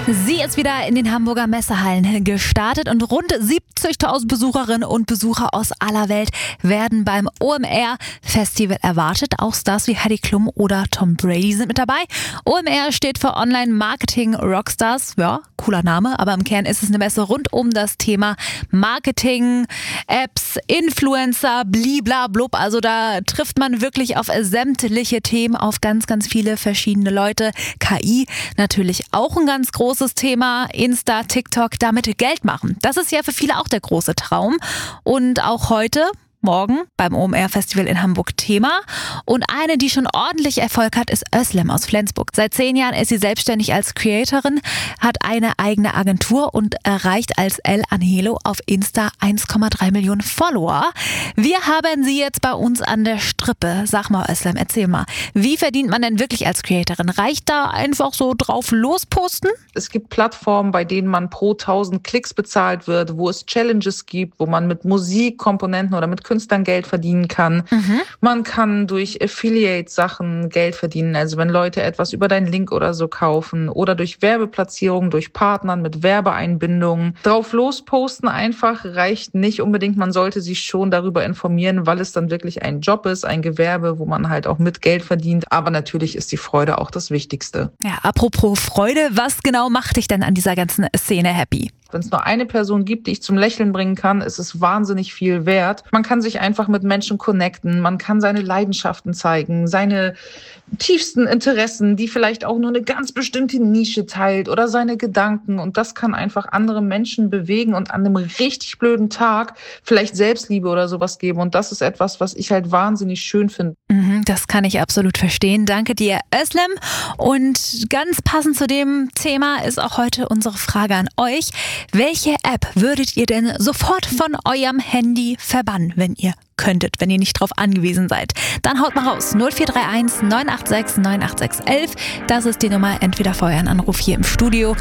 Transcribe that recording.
Sie ist wieder in den Hamburger Messehallen gestartet und rund 70.000 Besucherinnen und Besucher aus aller Welt werden beim OMR-Festival erwartet. Auch Stars wie Heidi Klum oder Tom Brady sind mit dabei. OMR steht für Online Marketing Rockstars. Ja, cooler Name, aber im Kern ist es eine Messe rund um das Thema Marketing, Apps, Influencer, bliblablub. Also da trifft man wirklich auf sämtliche Themen, auf ganz, ganz viele verschiedene Leute. KI natürlich auch ein ganz großes Thema, Insta, TikTok, damit Geld machen. Das ist ja für viele auch der große Traum. Und auch heute, morgen beim OMR-Festival in Hamburg Thema. Und eine, die schon ordentlich Erfolg hat, ist Özlem aus Flensburg. Seit 10 Jahren ist sie selbstständig als Creatorin, hat eine eigene Agentur und erreicht als El Angelo auf Insta 1,3 Millionen Follower. Wir haben sie jetzt bei uns an der Strippe. Sag mal, Özlem, erzähl mal, wie verdient man denn wirklich als Creatorin? Reicht da einfach so drauf losposten? Es gibt Plattformen, bei denen man pro 1000 Klicks bezahlt wird, wo es Challenges gibt, wo man mit Musikkomponenten oder mit Künstlern Geld verdienen kann. Man kann durch Affiliate-Sachen Geld verdienen, also wenn Leute etwas über deinen Link oder so kaufen oder durch Werbeplatzierung, durch Partnern mit Werbeeinbindungen. Drauf losposten einfach reicht nicht unbedingt. Man sollte sich schon darüber informieren, weil es dann wirklich ein Job ist, ein Gewerbe, wo man halt auch mit Geld verdient. Aber natürlich ist die Freude auch das Wichtigste. Ja, apropos Freude, was genau macht dich denn an dieser ganzen Szene happy? Wenn es nur eine Person gibt, die ich zum Lächeln bringen kann, ist es wahnsinnig viel wert. Man kann sich einfach mit Menschen connecten, man kann seine Leidenschaften zeigen, seine tiefsten Interessen, die vielleicht auch nur eine ganz bestimmte Nische teilt oder seine Gedanken. Und das kann einfach andere Menschen bewegen und an einem richtig blöden Tag vielleicht Selbstliebe oder sowas geben. Und das ist etwas, was ich halt wahnsinnig schön finde. Das kann ich absolut verstehen. Danke dir, Özlem. Und ganz passend zu dem Thema ist auch heute unsere Frage an euch. Welche App würdet ihr denn sofort von eurem Handy verbannen, wenn ihr könntet, wenn ihr nicht drauf angewiesen seid? Dann haut mal raus. 0431 986 98611. Das ist die Nummer entweder für euren Anruf hier im Studio